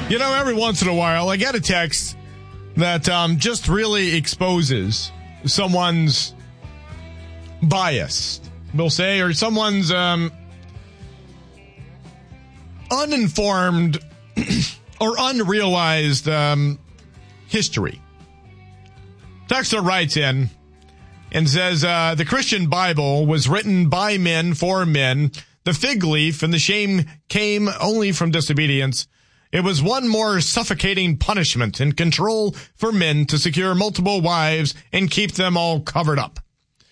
You know, every once in a while, I get a text that just really exposes someone's bias, we'll say, or someone's uninformed or unrealized history. Texter writes in and says, the Christian Bible was written by men for men. The fig leaf and the shame came only from disobedience. It was one more suffocating punishment and control for men to secure multiple wives and keep them all covered up.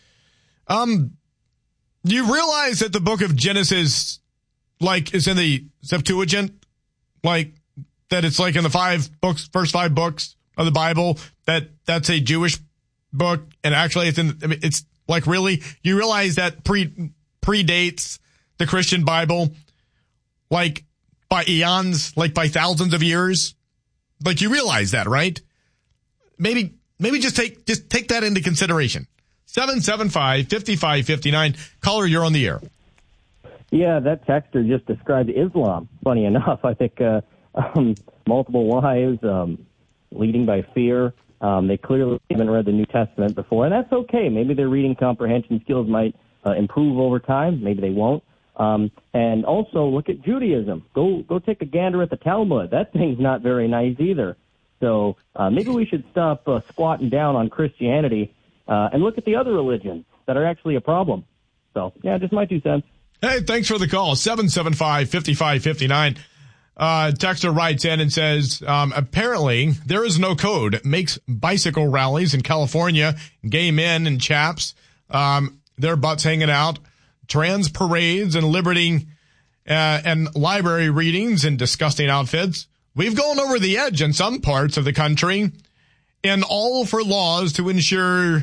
You realize that the book of Genesis, like, is in the Septuagint? Like, that it's like in the first five books of the Bible, that's a Jewish book, and actually it's like, really? You realize that predates the Christian Bible, like, by eons, like by thousands of years? Like, you realize that, right? Maybe just take that into consideration. 775-5559. Caller, you're on the air. Yeah, that texter just described Islam. Funny enough, I think multiple wives, leading by fear. They clearly haven't read the New Testament before, and that's okay. Maybe their reading comprehension skills might improve over time. Maybe they won't. And also look at Judaism. Go take a gander at the Talmud. That thing's not very nice either. So maybe we should stop squatting down on Christianity and look at the other religions that are actually a problem. So, yeah, just my 2 cents. Hey, thanks for the call. 775-5559. Texter writes in and says, apparently there is no code that makes bicycle rallies in California, gay men and chaps, their butts hanging out, trans parades and liberty and library readings in disgusting outfits. We've gone over the edge in some parts of the country, and all for laws to ensure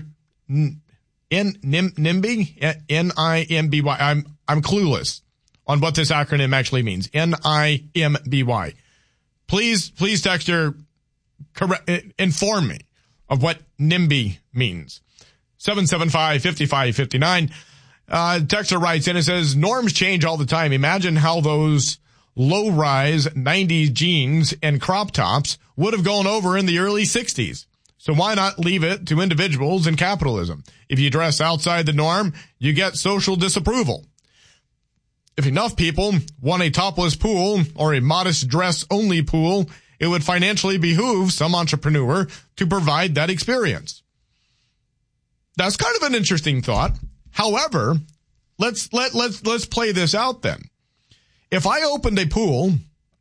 NIMBY, N-I-M-B-Y. I'm clueless on what this acronym actually means. N-I-M-B-Y. Please, Texter, inform me of what NIMBY means. 775-5559. Texter writes in and says, norms change all the time. Imagine how those low-rise 90s jeans and crop tops would have gone over in the early 60s. So why not leave it to individuals and capitalism? If you dress outside the norm, you get social disapproval. If enough people want a topless pool or a modest dress-only pool, it would financially behoove some entrepreneur to provide that experience. That's kind of an interesting thought. However, let's play this out then. If I opened a pool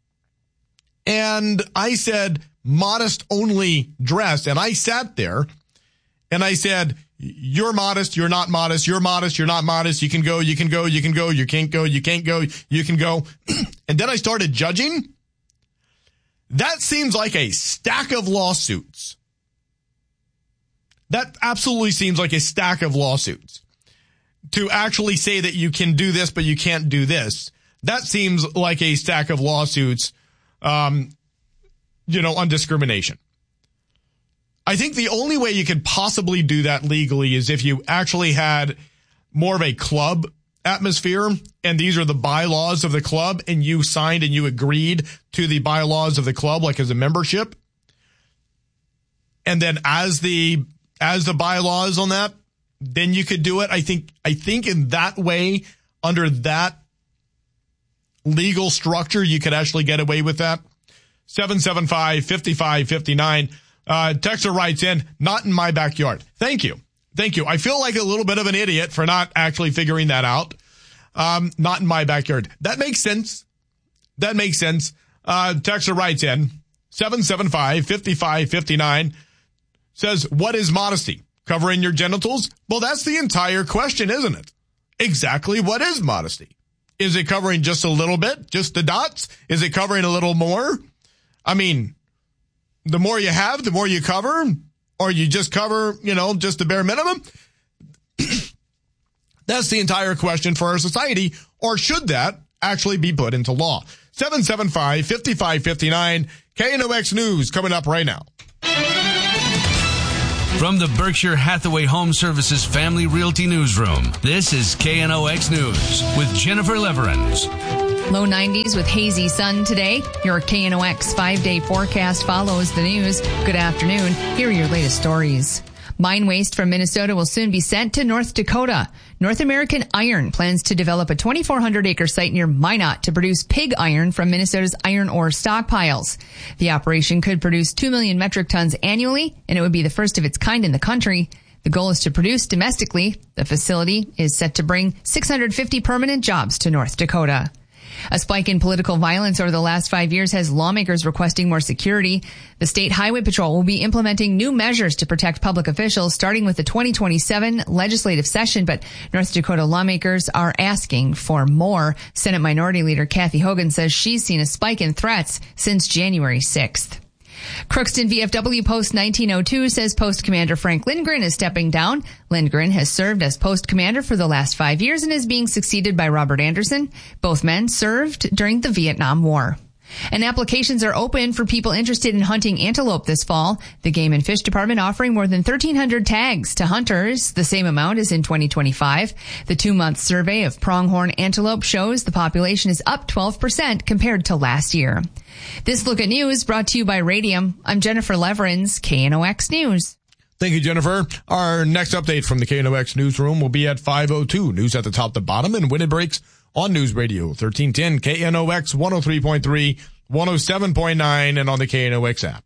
and I said modest only dress, and I sat there and I said, you're modest, you're not modest, you're modest, you're not modest, you can go, you can go, you can go, you can't go, you can't go, you can go. And then I started judging. That seems like a stack of lawsuits. That absolutely seems like a stack of lawsuits. To actually say that you can do this, but you can't do this. That seems like a stack of lawsuits, on discrimination. I think the only way you could possibly do that legally is if you actually had more of a club atmosphere, and these are the bylaws of the club, and you signed and you agreed to the bylaws of the club, like as a membership. And then as the bylaws on that, then you could do it. I think in that way, under that legal structure, you could actually get away with that. 775-5559. Texter writes in, not in my backyard. Thank you. I feel like a little bit of an idiot for not actually figuring that out. Not in my backyard. That makes sense. Texter writes in, 775-5559, says, what is modesty? Covering your genitals? Well, that's the entire question, isn't it? Exactly what is modesty? Is it covering just a little bit? Just the dots? Is it covering a little more? I mean, the more you have, the more you cover, or you just cover, just the bare minimum. That's the entire question for our society, or should that actually be put into law? 775-5559, KNOX News coming up right now. From the Berkshire Hathaway Home Services Family Realty Newsroom, this is KNOX News with Jennifer Leverins. Low 90s with hazy sun today. Your KNOX 5-day forecast follows the news. Good afternoon. Here are your latest stories. Mine waste from Minnesota will soon be sent to North Dakota. North American Iron plans to develop a 2,400-acre site near Minot to produce pig iron from Minnesota's iron ore stockpiles. The operation could produce 2 million metric tons annually, and it would be the first of its kind in the country. The goal is to produce domestically. The facility is set to bring 650 permanent jobs to North Dakota. A spike in political violence over the last 5 years has lawmakers requesting more security. The State Highway Patrol will be implementing new measures to protect public officials starting with the 2027 legislative session, but North Dakota lawmakers are asking for more. Senate Minority Leader Kathy Hogan says she's seen a spike in threats since January 6th. Crookston VFW Post 1902 says Post Commander Frank Lindgren is stepping down. Lindgren has served as Post Commander for the last 5 years and is being succeeded by Robert Anderson. Both men served during the Vietnam War. And applications are open for people interested in hunting antelope this fall. The Game and Fish Department offering more than 1,300 tags to hunters, the same amount as in 2025. The 2-month survey of pronghorn antelope shows the population is up 12% compared to last year. This Look at News brought to you by Radium. I'm Jennifer Leverins, KNOX News. Thank you, Jennifer. Our next update from the KNOX newsroom will be at 5:02. News at the top to bottom and when it breaks on News Radio 1310 KNOX 103.3, 107.9, and on the KNOX app.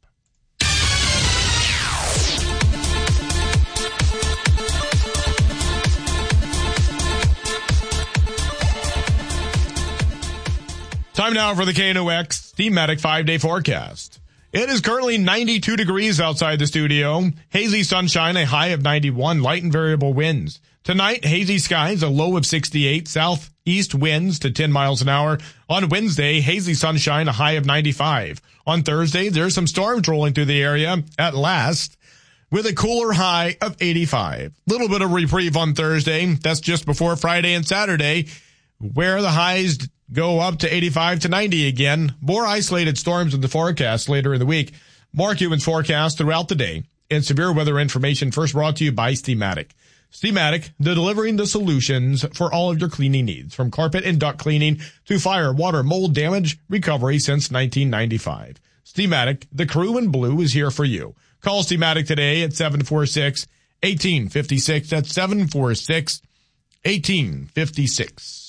Time now for the KNOX thematic 5-day forecast. It is currently 92 degrees outside the studio. Hazy sunshine, a high of 91, light and variable winds. Tonight, hazy skies, a low of 68, southeast winds to 10 miles an hour. On Wednesday, hazy sunshine, a high of 95. On Thursday, there's some storms rolling through the area at last with a cooler high of 85. Little bit of reprieve on Thursday. That's just before Friday and Saturday, where the highs go up to 85 to 90 again. More isolated storms in the forecast later in the week. Mark Ewan's forecast throughout the day. And severe weather information first brought to you by Steamatic. Steamatic, delivering the solutions for all of your cleaning needs, from carpet and duct cleaning to fire, water, mold damage recovery since 1995. Steamatic, the crew in blue, is here for you. Call Steamatic today at 746-1856. That's 746-1856.